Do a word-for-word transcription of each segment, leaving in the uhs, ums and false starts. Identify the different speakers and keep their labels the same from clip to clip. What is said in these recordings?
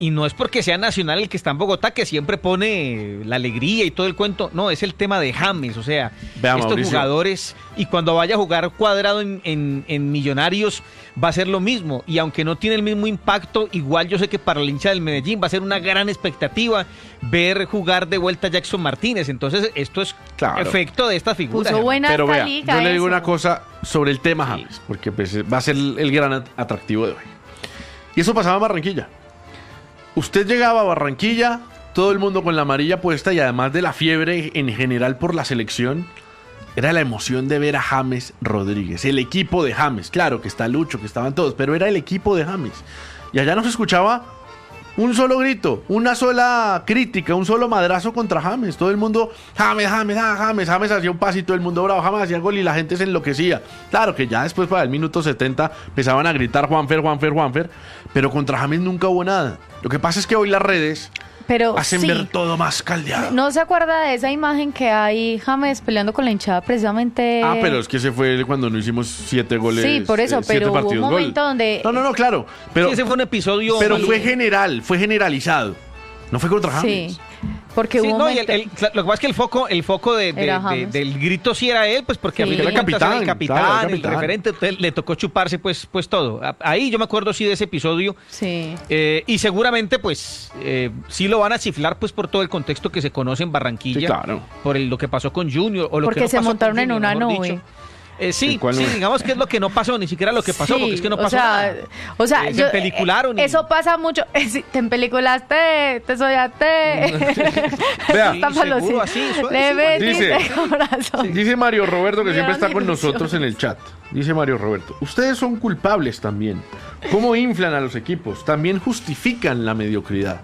Speaker 1: Y no es porque sea Nacional el que está en Bogotá, que siempre pone la alegría y todo el cuento. No, es el tema de James. O sea,
Speaker 2: Vea,
Speaker 1: estos
Speaker 2: Mauricio.
Speaker 1: jugadores. Y cuando vaya a jugar Cuadrado en, en, en Millonarios, va a ser lo mismo. Y aunque no tiene el mismo impacto, igual yo sé que para el hincha del Medellín va a ser una gran expectativa ver jugar de vuelta a Jackson Martínez. Entonces, esto es
Speaker 2: Claro.
Speaker 1: efecto de esta figura.
Speaker 3: Puso buena
Speaker 2: Pero
Speaker 3: esta
Speaker 2: vea,
Speaker 3: liga.
Speaker 2: yo le digo
Speaker 3: eso.
Speaker 2: una cosa sobre el tema James, porque pues, va a ser el, el gran at- atractivo de hoy. Y eso pasaba en Barranquilla. Usted llegaba a Barranquilla, todo el mundo con la amarilla puesta y además de la fiebre en general por la selección, era la emoción de ver a James Rodríguez, el equipo de James. Claro que está Lucho, que estaban todos, pero era el equipo de James. Y allá no se escuchaba un solo grito, una sola crítica, un solo madrazo contra James. Todo el mundo, James, James, ah, James, James hacía un pase y todo el mundo bravo, James hacía gol y la gente se enloquecía. Claro que ya después para el minuto setenta empezaban a gritar Juanfer, Juanfer, Juanfer, pero contra James nunca hubo nada. Lo que pasa es que hoy las redes
Speaker 3: Pero
Speaker 2: hacen
Speaker 3: sí.
Speaker 2: ver todo más caldeado.
Speaker 3: ¿No se acuerda de esa imagen que hay James peleando con la hinchada precisamente?
Speaker 2: Ah, pero es que ese fue cuando no hicimos siete goles.
Speaker 3: Sí, por eso,
Speaker 2: eh, siete
Speaker 3: pero hubo un
Speaker 2: partidos gol.
Speaker 3: momento donde-
Speaker 2: No, no, no, claro. Pero,
Speaker 1: Sí, ese fue un episodio.
Speaker 2: pero
Speaker 1: maluco.
Speaker 2: fue general, fue generalizado. No fue contra James.
Speaker 3: Sí, porque
Speaker 1: Sí,
Speaker 3: hubo un
Speaker 1: no, y
Speaker 3: momento...
Speaker 1: el- el- lo que pasa es que el foco, el foco de, de-
Speaker 3: Era
Speaker 1: de-
Speaker 3: James.
Speaker 1: del grito sí era él, pues porque a
Speaker 3: Sí.
Speaker 1: fin de
Speaker 3: Era
Speaker 1: cuentas era el
Speaker 2: capitán,
Speaker 1: capitán,
Speaker 2: claro, era
Speaker 1: el
Speaker 2: capitán.
Speaker 1: referente, entonces le tocó chuparse pues, pues todo. A- Ahí yo me acuerdo sí de ese episodio.
Speaker 3: Sí.
Speaker 1: Eh, y seguramente pues eh, sí lo van a chiflar pues por todo el contexto que se conoce en Barranquilla.
Speaker 2: Sí, claro.
Speaker 1: Por el- lo que pasó con Junior o lo
Speaker 3: Porque
Speaker 1: que no
Speaker 3: se
Speaker 1: pasó con
Speaker 3: montaron en
Speaker 1: Junior,
Speaker 3: una
Speaker 1: mejor
Speaker 3: nube.
Speaker 1: dicho. Eh, sí,
Speaker 2: ¿En cuál
Speaker 1: sí,
Speaker 2: nube?
Speaker 1: digamos que es lo que no pasó, ni siquiera lo que pasó,
Speaker 3: Sí,
Speaker 1: porque es que no pasó
Speaker 3: o sea,
Speaker 1: nada.
Speaker 3: O sea,
Speaker 1: Eh, se
Speaker 3: yo-
Speaker 1: empelicularon y-
Speaker 3: Eso pasa mucho. Eh, sí, te empeliculaste, te soñaste.
Speaker 2: Vea.
Speaker 1: Sí, seguro, así, suave,
Speaker 3: Le
Speaker 1: sí,
Speaker 3: metiste
Speaker 2: dice-
Speaker 3: corazón.
Speaker 2: Dice Mario Roberto, que
Speaker 3: Mira
Speaker 2: siempre está
Speaker 3: la
Speaker 2: con
Speaker 3: ilusión.
Speaker 2: nosotros en el chat. Dice Mario Roberto, ustedes son culpables también. ¿Cómo inflan a los equipos? También justifican la mediocridad.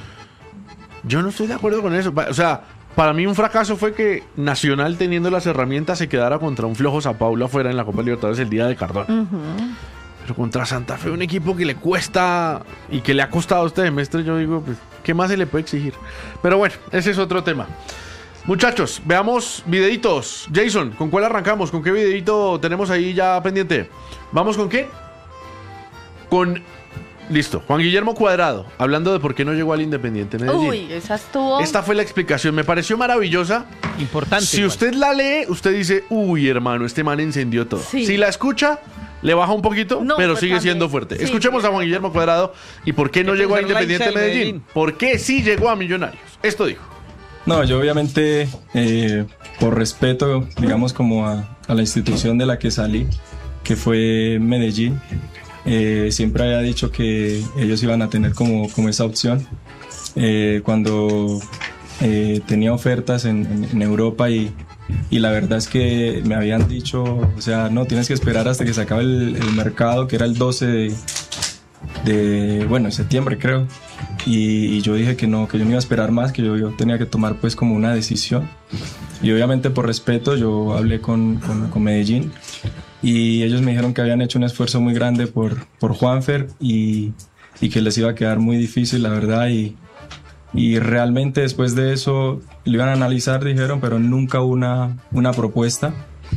Speaker 2: Yo no estoy de acuerdo con eso. Pa- O sea, para mí un fracaso fue que Nacional, teniendo las herramientas, se quedara contra un flojo Sao Paulo afuera en la Copa Libertadores el día de Cardona. Pero contra Santa Fe, un equipo que le cuesta y que le ha costado este semestre, yo digo, pues, ¿qué más se le puede exigir? Pero bueno, ese es otro tema. Muchachos, veamos videitos. Jason, ¿con cuál arrancamos? ¿Con qué videito tenemos ahí ya pendiente? ¿Vamos con qué? Con... Listo, Juan Guillermo Cuadrado, hablando de por qué no llegó al Independiente Medellín.
Speaker 3: Uy, esa estuvo...
Speaker 2: Esta fue la explicación, me pareció maravillosa.
Speaker 1: Importante.
Speaker 2: Si
Speaker 1: igual.
Speaker 2: usted la lee, usted dice, uy, hermano, este man encendió todo.
Speaker 3: Sí.
Speaker 2: Si la escucha, le baja un poquito,
Speaker 3: No,
Speaker 2: pero
Speaker 3: pues
Speaker 2: sigue
Speaker 3: también.
Speaker 2: siendo fuerte.
Speaker 3: Sí,
Speaker 2: Escuchemos
Speaker 3: sí.
Speaker 2: a Juan Guillermo Cuadrado y por qué no
Speaker 1: ¿Qué
Speaker 2: llegó a
Speaker 1: pensar la
Speaker 2: Independiente
Speaker 1: hincha de
Speaker 2: Medellín.
Speaker 1: Medellín?
Speaker 2: ¿Por qué sí llegó a Millonarios? Esto dijo.
Speaker 4: No, yo obviamente, eh, por respeto, digamos, como a, a la institución de la que salí, que fue Medellín, eh, siempre había dicho que ellos iban a tener como, como esa opción. Eh, cuando eh, tenía ofertas en, en- en Europa y, y la verdad es que me habían dicho, o sea, no, tienes que esperar hasta que se acabe el, el mercado, que era el doce de, de, bueno, septiembre creo. Y, y yo dije que no, que yo no iba a esperar más, que yo, yo tenía que tomar pues como una decisión. Y obviamente por respeto yo hablé con, con, con Medellín y ellos me dijeron que habían hecho un esfuerzo muy grande por, por Juanfer y, y que les iba a quedar muy difícil, la verdad. Y, y realmente después de eso lo iban a analizar, dijeron, pero nunca hubo una, una propuesta.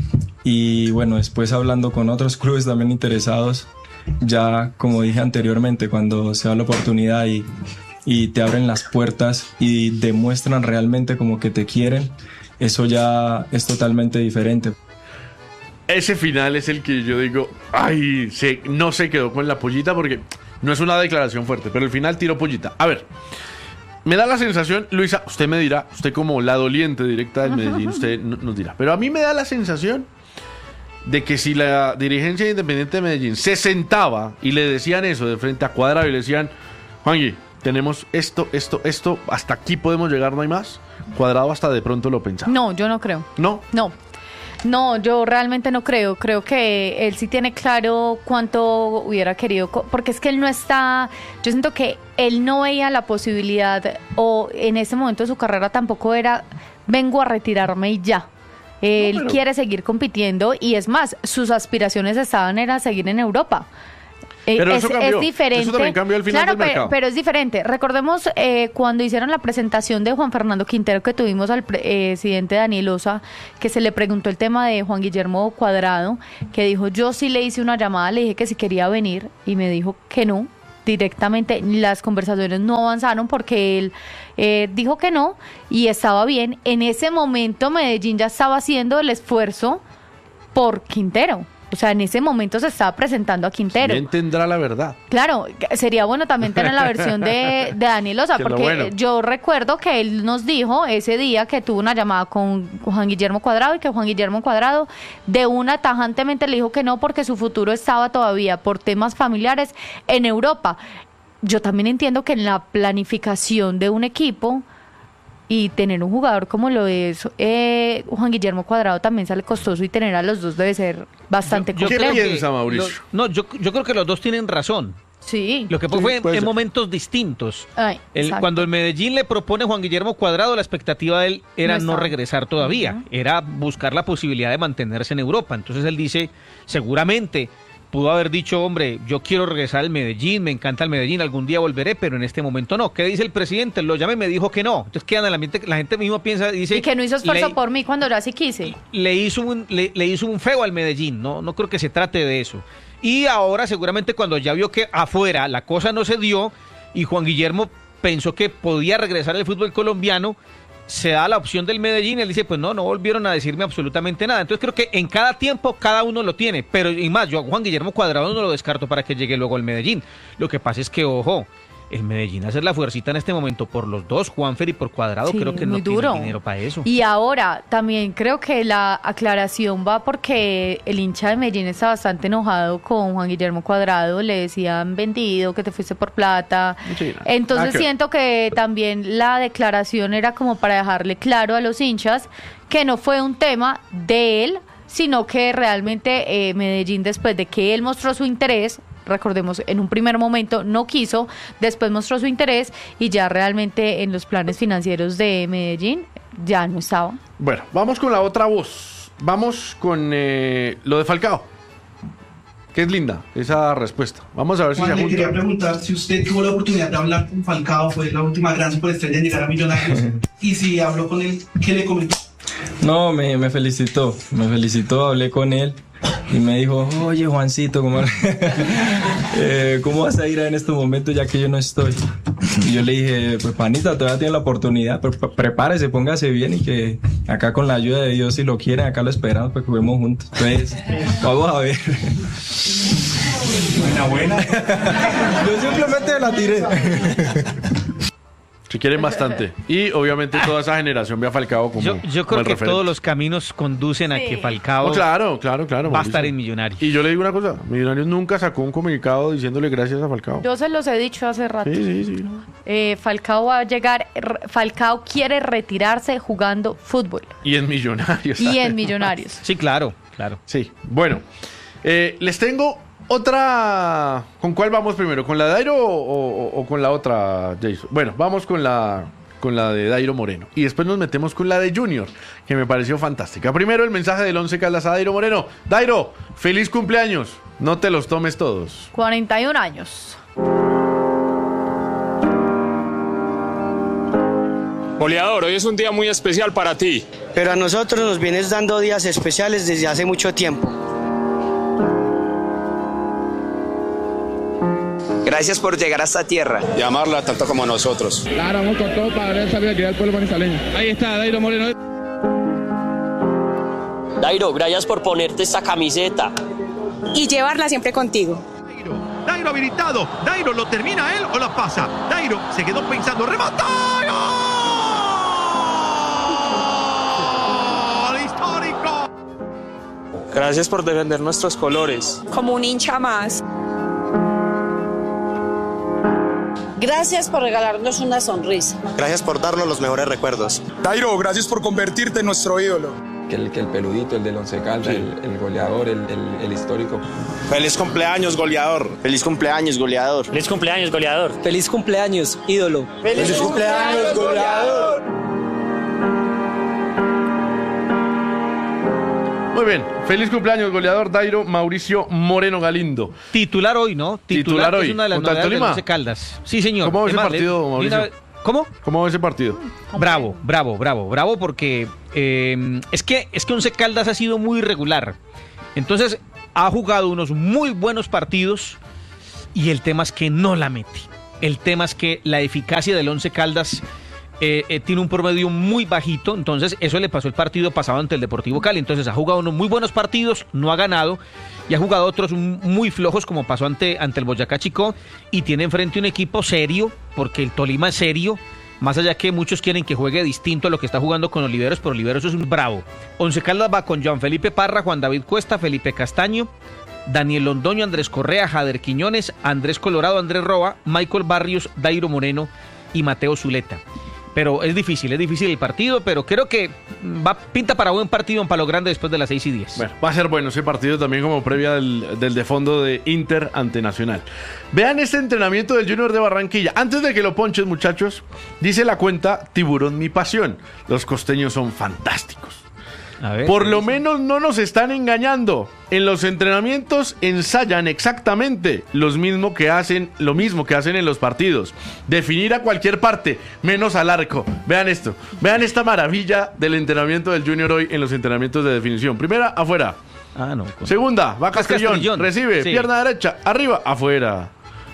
Speaker 4: Y bueno, después hablando con otros clubes también interesados, ya como dije anteriormente, cuando se da la oportunidad y, y te abren las puertas y demuestran realmente como que te quieren, eso ya es totalmente diferente.
Speaker 2: Ese final es el que yo digo, ay, se, no se quedó con la pollita porque no es una declaración fuerte, pero el final tiró pollita. A ver, me da la sensación, Luisa, usted me dirá, usted como la doliente directa del Medellín, usted no- nos dirá, pero a mí me da la sensación de que si la dirigencia de Independiente de Medellín se sentaba y le decían eso de frente a Cuadrado y le decían, Juanji, tenemos esto, esto, esto, hasta aquí podemos llegar, no hay más, Cuadrado hasta de pronto lo pensaba.
Speaker 3: No, yo no creo.
Speaker 2: ¿No?
Speaker 3: No. No, yo realmente no creo. Creo que él sí tiene claro cuánto hubiera querido, co- porque es que él no está, yo siento que él no veía la posibilidad, o en ese momento de su carrera tampoco era, vengo a retirarme y ya. Él
Speaker 2: No, pero-
Speaker 3: quiere seguir compitiendo y es más, sus aspiraciones estaban era seguir en Europa. Eh,
Speaker 2: Pero
Speaker 3: es,
Speaker 2: eso cambió.
Speaker 3: es diferente.
Speaker 2: Eso también cambió al final
Speaker 3: claro,
Speaker 2: del
Speaker 3: pe-
Speaker 2: mercado.
Speaker 3: pero es diferente. Recordemos eh, cuando hicieron la presentación de Juan Fernando Quintero que tuvimos al pre- eh, presidente Daniel Osa, que se le preguntó el tema de Juan Guillermo Cuadrado, que dijo, yo sí le hice una llamada, le dije que si quería venir y me dijo que no. directamente las conversaciones no avanzaron porque él eh, dijo que no y estaba bien. En ese momento Medellín ya estaba haciendo el esfuerzo por Quintero. O sea, en ese momento se estaba presentando a Quintero.
Speaker 2: ¿Quién tendrá la verdad?
Speaker 3: Claro, sería bueno también tener la versión de, de Daniel Osa, porque
Speaker 2: bueno.
Speaker 3: yo recuerdo que él nos dijo ese día que tuvo una llamada con Juan Guillermo Cuadrado y que Juan Guillermo Cuadrado de una tajantemente le dijo que no porque su futuro estaba todavía por temas familiares en Europa. Yo también entiendo que en la planificación de un equipo y tener un jugador como lo es eh, Juan Guillermo Cuadrado también sale costoso y tener a los dos debe ser bastante
Speaker 2: Yo- yo
Speaker 3: complejo.
Speaker 2: ¿Qué piensa, Mauricio?
Speaker 1: Lo- no, yo, yo creo que los dos tienen razón.
Speaker 3: Sí.
Speaker 1: Lo que
Speaker 2: Sí,
Speaker 1: fue
Speaker 2: puede
Speaker 1: en
Speaker 2: ser.
Speaker 1: momentos distintos.
Speaker 3: Ay,
Speaker 1: El-
Speaker 3: exacto.
Speaker 1: cuando el Medellín le propone Juan Guillermo Cuadrado, la expectativa de él era
Speaker 3: No
Speaker 1: no,
Speaker 3: estaba.
Speaker 1: regresar todavía,
Speaker 3: Ujú.
Speaker 1: era buscar la posibilidad de mantenerse en Europa. Entonces él dice, seguramente pudo haber dicho, hombre, yo quiero regresar al Medellín, me encanta el Medellín, algún día volveré, pero en este momento no. ¿Qué dice el presidente? Lo llamé y me dijo que no. Entonces queda en el ambiente, la gente mismo piensa, dice...
Speaker 3: Y que no hizo esfuerzo
Speaker 1: le-
Speaker 3: por mí cuando yo sí quise.
Speaker 1: le hizo un le, le hizo un feo al Medellín, no no creo que se trate de eso. Y ahora seguramente cuando ya vio que afuera la cosa no se dio y Juan Guillermo pensó que podía regresar al fútbol colombiano, se da la opción del Medellín, él dice, pues no, no volvieron a decirme absolutamente nada. Entonces creo que en cada tiempo cada uno lo tiene, pero y más, yo a Juan Guillermo Cuadrado no lo descarto para que llegue luego al Medellín. Lo que pasa es que, ojo, el Medellín hacer la fuercita en este momento por los dos, Juanfer y por Cuadrado,
Speaker 3: Sí,
Speaker 1: creo que
Speaker 3: muy
Speaker 1: no
Speaker 3: duro.
Speaker 1: tiene dinero para eso.
Speaker 3: Y ahora también creo que la aclaración va porque el hincha de Medellín está bastante enojado con Juan Guillermo Cuadrado, le decían vendido, que te fuiste por plata.
Speaker 2: Sí, no.
Speaker 3: Entonces
Speaker 2: Ah, que-
Speaker 3: siento que también la declaración era como para dejarle claro a los hinchas que no fue un tema de él, sino que realmente eh, Medellín, después de que él mostró su interés, recordemos, en un primer momento no quiso, después mostró su interés y ya realmente en los planes financieros de Medellín ya no estaba.
Speaker 2: Bueno, vamos con la otra voz. Vamos con eh, lo de Falcao. Que es linda esa respuesta. Vamos a ver si
Speaker 5: Juan,
Speaker 2: se
Speaker 5: le quería
Speaker 2: junta.
Speaker 5: preguntar si usted tuvo la oportunidad de hablar con Falcao, fue la última gran superestrella en llegar a Millonarios, y si habló con él, ¿qué le comentó?
Speaker 4: No, me, me felicitó, me felicitó, hablé con él y me dijo, oye Juancito, ¿cómo, eh, ¿cómo vas a ir en estos momentos ya que yo no estoy? Y yo le dije, pues panita, todavía tiene la oportunidad, pero pre- prepárese, póngase bien y que acá con la ayuda de Dios, si lo quieren, acá lo esperamos para que juguemos juntos. Entonces, vamos a ver.
Speaker 5: Buena, buena.
Speaker 4: Yo simplemente la tiré.
Speaker 2: Si quieren bastante. Y obviamente toda esa generación ve a Falcao como
Speaker 1: Yo, yo
Speaker 2: como
Speaker 1: creo
Speaker 2: el
Speaker 1: que
Speaker 2: referente.
Speaker 1: todos los caminos conducen a
Speaker 3: Sí.
Speaker 1: que Falcao
Speaker 2: No, claro, claro, claro.
Speaker 1: va a
Speaker 2: Mauricio.
Speaker 1: estar en Millonarios.
Speaker 2: Y yo le digo una cosa, Millonarios nunca sacó un comunicado diciéndole gracias a Falcao.
Speaker 3: Yo se los he dicho hace rato.
Speaker 2: Sí, sí, sí.
Speaker 3: Eh, Falcao va a llegar, r- Falcao quiere retirarse jugando fútbol
Speaker 2: Y en Millonarios.
Speaker 3: y en Millonarios.
Speaker 1: Sí, claro, claro.
Speaker 2: Sí, bueno. eh, les tengo otra... ¿Con cuál vamos primero? ¿Con la de Dairo o, o- o con la otra, Jason? Bueno, vamos con la, con la de Dairo Moreno. Y después nos metemos con la de Junior, que me pareció fantástica. Primero el mensaje del Once Caldas a Dairo Moreno. Dairo, feliz cumpleaños. No te los tomes todos.
Speaker 3: cuarenta y un años.
Speaker 6: Goleador, hoy es un día muy especial para ti.
Speaker 7: Pero a nosotros nos vienes dando días especiales desde hace mucho tiempo.
Speaker 8: Gracias por llegar a esta tierra.
Speaker 6: Y amarla tanto como nosotros.
Speaker 9: Claro, vamos con todo para ver salir al pueblo manizaleño. Ahí está Dairo Moreno.
Speaker 10: Dairo, gracias por ponerte esta camiseta.
Speaker 11: Y llevarla siempre contigo.
Speaker 12: Dairo, Dairo habilitado. Dairo, ¿lo termina él o la pasa? Dairo se quedó pensando. ¡Remata! ¡Gol! ¡Histórico!
Speaker 6: Gracias por defender nuestros colores.
Speaker 11: Como un hincha más.
Speaker 13: Gracias por regalarnos una sonrisa.
Speaker 7: Gracias por darnos los mejores recuerdos.
Speaker 6: Dairo, gracias por convertirte en nuestro ídolo.
Speaker 14: Que el, que el peludito, el del Once Caldas,
Speaker 2: Sí.
Speaker 14: el, el goleador, el, el, el histórico.
Speaker 7: Feliz cumpleaños, goleador. Feliz cumpleaños, goleador.
Speaker 10: Feliz cumpleaños, goleador.
Speaker 7: Feliz cumpleaños, ídolo. Feliz cumpleaños, goleador.
Speaker 2: Muy bien. Feliz cumpleaños, goleador Dairo Mauricio Moreno Galindo.
Speaker 1: Titular hoy, ¿no?
Speaker 2: Titular
Speaker 1: que
Speaker 2: hoy,
Speaker 1: es una de las
Speaker 2: contra el
Speaker 1: novedades del
Speaker 2: Tolima.
Speaker 1: Once Caldas. Sí, señor.
Speaker 2: ¿Cómo ves
Speaker 1: Es
Speaker 2: ese
Speaker 1: más, le-
Speaker 2: partido,
Speaker 1: de una
Speaker 2: Mauricio?
Speaker 1: vez- ¿Cómo?
Speaker 2: ¿Cómo va ese partido?
Speaker 1: Bravo, bravo, bravo, bravo, porque eh, es que es que Once Caldas ha sido muy irregular. Entonces ha jugado unos muy buenos partidos y el tema es que no la mete. El tema es que la eficacia del Once Caldas eh, eh, tiene un promedio muy bajito, entonces eso le pasó el partido pasado ante el Deportivo Cali. Entonces ha jugado unos muy buenos partidos, no ha ganado, y ha jugado otros muy flojos como pasó ante, ante el Boyacá Chicó, y tiene enfrente un equipo serio, porque el Tolima es serio, más allá que muchos quieren que juegue distinto a lo que está jugando con Oliveros, pero Oliveros es un bravo. Once Caldas va con Joan Felipe Parra, Juan David Cuesta, Felipe Castaño, Daniel Londoño, Andrés Correa, Jader Quiñones, Andrés Colorado, Andrés Roa, Michael Barrios, Dairo Moreno y Mateo Zuleta. Pero es difícil, es difícil el partido, pero creo que va pinta para buen partido en Palo Grande después de las seis y diez.
Speaker 2: Bueno, va a ser bueno ese partido también como previa del, del de fondo de Inter ante Nacional. Vean este entrenamiento del Junior de Barranquilla. Antes de que lo ponches, muchachos, dice la cuenta Tiburón Mi Pasión. Los costeños son fantásticos.
Speaker 1: A ver,
Speaker 2: Por lo menos no nos están engañando. En los entrenamientos ensayan exactamente los mismo que hacen, lo mismo que hacen en los partidos. Definir a cualquier parte, menos al arco. Vean esto. Vean esta maravilla del entrenamiento del Junior hoy en los entrenamientos de definición. Primera, afuera.
Speaker 1: Ah, no. Con...
Speaker 2: Segunda, va Castellón,
Speaker 1: Castellón.
Speaker 2: recibe,
Speaker 1: Sí.
Speaker 2: pierna derecha, arriba, afuera.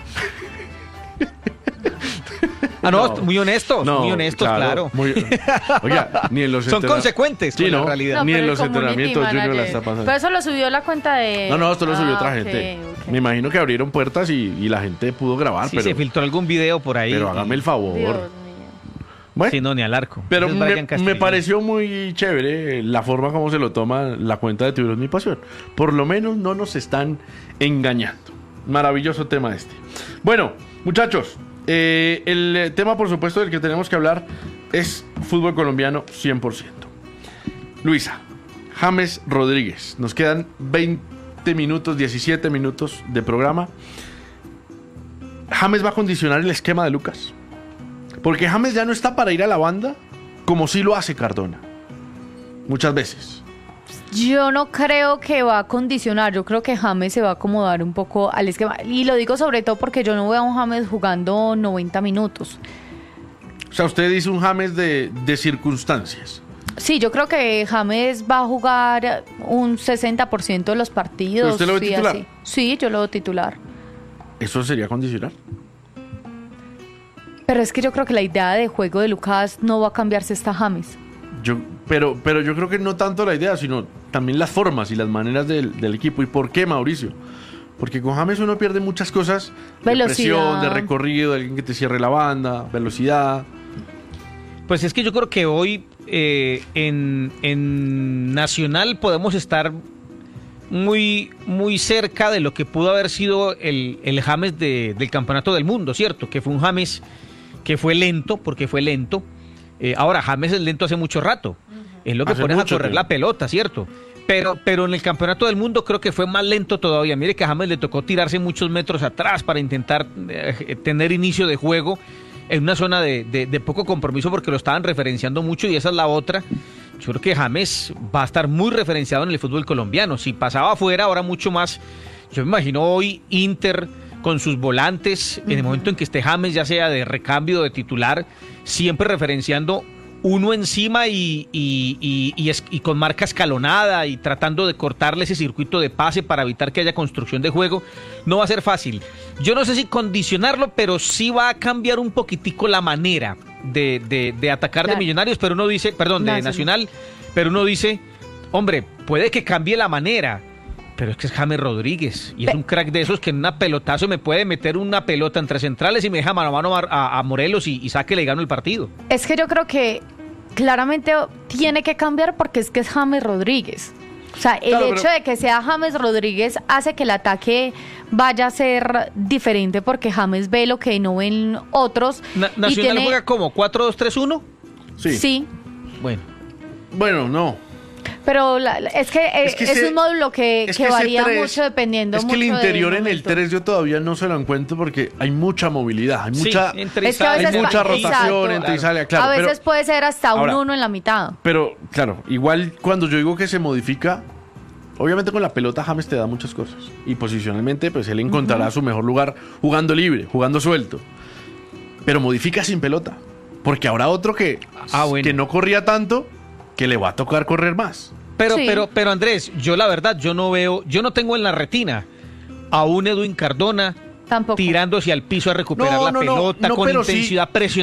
Speaker 1: Ah, no,
Speaker 2: No.
Speaker 1: muy honestos,
Speaker 2: No,
Speaker 1: muy honestos, claro.
Speaker 2: claro, muy- Oiga, ni en los
Speaker 1: Son
Speaker 2: entrena-
Speaker 1: consecuentes
Speaker 2: Sí,
Speaker 1: con
Speaker 2: no,
Speaker 1: la realidad.
Speaker 2: ni
Speaker 3: pero
Speaker 2: en
Speaker 3: el
Speaker 2: los
Speaker 3: community
Speaker 2: entrenamientos Junior la
Speaker 3: manager.
Speaker 2: está pasando.
Speaker 3: Pero eso lo subió la cuenta de...
Speaker 2: No, no, esto lo subió
Speaker 3: Ah,
Speaker 2: otra
Speaker 3: ok,
Speaker 2: gente.
Speaker 3: ok.
Speaker 2: Me imagino que abrieron puertas y, y la gente pudo grabar,
Speaker 1: Sí,
Speaker 2: pero,
Speaker 1: se filtró algún video por ahí.
Speaker 2: pero
Speaker 1: y-
Speaker 2: hágame el favor.
Speaker 3: Dios mío.
Speaker 2: Bueno,
Speaker 1: Sí, no, ni al arco.
Speaker 2: pero
Speaker 1: Ese es
Speaker 2: me,
Speaker 1: Brian
Speaker 2: me
Speaker 1: Castellón.
Speaker 2: pareció muy chévere la forma como se lo toma la cuenta de Tiburón Mi Pasión. Por lo menos no nos están engañando. Maravilloso tema este. Bueno, muchachos, eh, el tema, por supuesto, del que tenemos que hablar es fútbol colombiano cien por ciento. Luisa, James Rodríguez. Nos quedan veinte minutos, diecisiete minutos de programa. James va a condicionar el esquema de Lucas. Porque James ya no está para ir a la banda como sí lo hace Cardona. Muchas veces.
Speaker 3: Yo no creo que va a condicionar, yo creo que James se va a acomodar un poco al esquema. Y lo digo sobre todo porque yo no veo a un James jugando noventa minutos.
Speaker 2: O sea, usted dice un James de, de circunstancias.
Speaker 3: Sí, yo creo que James va a jugar un sesenta por ciento de los partidos.
Speaker 2: ¿Pero usted lo ve
Speaker 3: sí,
Speaker 2: titular?
Speaker 3: así. Sí, yo lo veo titular.
Speaker 2: ¿Eso sería condicionar?
Speaker 3: Pero es que yo creo que la idea de juego de Lucas no va a cambiarse hasta James.
Speaker 2: Yo, pero, pero yo creo que no tanto la idea, sino también las formas y las maneras del, del equipo. ¿Y por qué, Mauricio? Porque con James uno pierde muchas cosas. De
Speaker 3: Velocidad.
Speaker 2: presión, de recorrido, de alguien que te cierre la banda, velocidad.
Speaker 1: Pues es que yo creo que hoy eh, en, en Nacional podemos estar muy, muy cerca de lo que pudo haber sido el, el James de, del Campeonato del Mundo, ¿cierto? Que fue un James que fue lento, porque fue lento. Eh, ahora, James es lento hace mucho rato. Es lo que
Speaker 2: Hace
Speaker 1: pones a
Speaker 2: mucho
Speaker 1: correr
Speaker 2: tiempo.
Speaker 1: la pelota, ¿cierto? Pero, pero en el Campeonato del Mundo creo que fue más lento todavía. Mire que a James le tocó tirarse muchos metros atrás para intentar eh, tener inicio de juego en una zona de, de, de poco compromiso porque lo estaban referenciando mucho y esa es la otra. Yo creo que James va a estar muy referenciado en el fútbol colombiano. Si pasaba afuera, ahora mucho más. Yo me imagino hoy Inter con sus volantes, en el momento en que esté James, ya sea de recambio o de titular, siempre referenciando uno encima y, y, y, y, es, y con marca escalonada y tratando de cortarle ese circuito de pase para evitar que haya construcción de juego. No va a ser fácil. Yo no sé si condicionarlo, pero sí va a cambiar un poquitico la manera de, de, de atacar
Speaker 3: Claro.
Speaker 1: de Millonarios, pero uno dice, perdón, de
Speaker 3: Nacional.
Speaker 1: Nacional, pero uno dice, hombre, puede que cambie la manera. Pero es que es James Rodríguez y es
Speaker 3: Pe-
Speaker 1: un crack de esos que en una pelotazo me puede meter una pelota entre centrales y me deja mano a mano a, a Morelos y, y saque le gano el partido.
Speaker 3: Es que yo creo que claramente tiene que cambiar porque es que es James Rodríguez. O sea, el
Speaker 2: Claro,
Speaker 3: hecho
Speaker 2: pero-
Speaker 3: de que sea James Rodríguez hace que el ataque vaya a ser diferente porque James ve lo que no ven otros.
Speaker 1: Na-
Speaker 3: y
Speaker 1: Nacional
Speaker 3: tiene-
Speaker 1: juega como cuatro dos tres uno.
Speaker 2: Sí.
Speaker 3: Sí,
Speaker 1: Bueno,
Speaker 2: Bueno, no.
Speaker 3: pero la- la- es que es,
Speaker 2: Es que
Speaker 3: es
Speaker 2: ese-
Speaker 3: un módulo que,
Speaker 2: es
Speaker 3: que
Speaker 2: que ese
Speaker 3: varía
Speaker 2: tres-
Speaker 3: mucho dependiendo
Speaker 2: Es que el
Speaker 3: mucho del
Speaker 2: interior en el
Speaker 3: momento.
Speaker 2: tres yo todavía no se lo encuentro porque hay mucha movilidad, hay
Speaker 1: sí,
Speaker 2: mucha,
Speaker 1: entre
Speaker 3: Es que a
Speaker 1: sale,
Speaker 3: veces
Speaker 2: hay mucha
Speaker 3: pa-
Speaker 2: rotación
Speaker 3: exacto.
Speaker 2: entre y sale, claro.
Speaker 3: a veces
Speaker 2: pero,
Speaker 3: puede ser hasta un
Speaker 2: Ahora-
Speaker 3: uno en la mitad.
Speaker 2: pero, claro, igual cuando yo digo que se modifica, obviamente con la pelota James te da muchas cosas. Y posicionalmente, pues él encontrará su mejor lugar jugando libre, jugando suelto. Pero modifica sin pelota. Porque habrá otro que,
Speaker 1: Ah, bueno.
Speaker 2: que no corría tanto, que le va a tocar correr más.
Speaker 1: Pero,
Speaker 3: Sí.
Speaker 1: pero, pero Andrés, yo la verdad, yo no veo, yo no tengo en la retina a un Edwin Cardona
Speaker 3: Tampoco.
Speaker 1: tirándose al piso a recuperar
Speaker 2: No,
Speaker 1: la
Speaker 2: no, no,
Speaker 1: pelota
Speaker 2: no,
Speaker 1: con
Speaker 2: pero sí-
Speaker 1: intensidad, presionando